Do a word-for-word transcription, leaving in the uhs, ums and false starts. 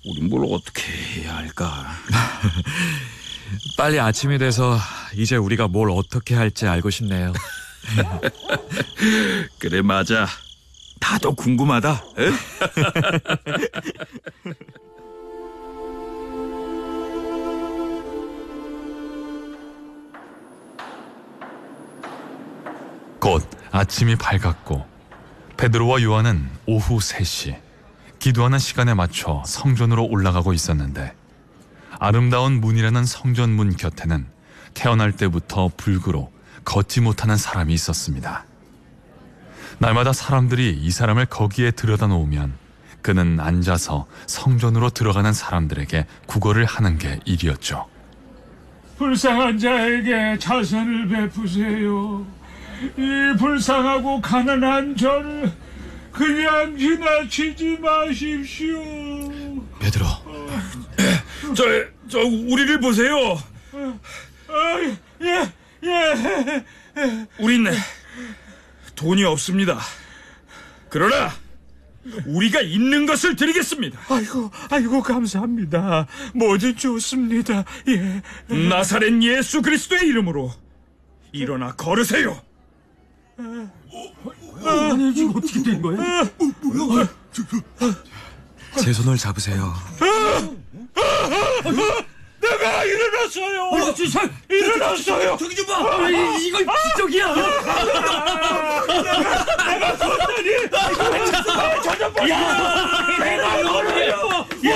우리 뭘 어떻게 해야 할까? 빨리 아침이 돼서 이제 우리가 뭘 어떻게 할지 알고 싶네요. 그래, 맞아. 다도 궁금하다. 에? 곧 아침이 밝았고 베드로와 요한은 오후 세 시 기도하는 시간에 맞춰 성전으로 올라가고 있었는데, 아름다운 문이라는 성전 문 곁에는 태어날 때부터 불구로 걷지 못하는 사람이 있었습니다. 날마다 사람들이 이 사람을 거기에 들여다 놓으면 그는 앉아서 성전으로 들어가는 사람들에게 구걸을 하는 게 일이었죠. 불쌍한 자에게 자선을 베푸세요. 이 불쌍하고 가난한 저를 그냥 지나치지 마십시오. 베드로, 저, 저 우리를 보세요. 아, 예, 예. 우린 돈이 없습니다. 그러나 우리가 있는 것을 드리겠습니다. 아이고, 아이고, 감사합니다. 뭐든 좋습니다. 예. 나사렛 예수 그리스도의 이름으로 일어나 걸으세요. 아니, 지금 어떻게 된 거야? 제 손을 잡으세요. 내가 일어났어요. 어, 진짜 일어났어요. 저기 좀 봐. 이거 기적이야. 내가 걷다니. 야, 내가 걸어요.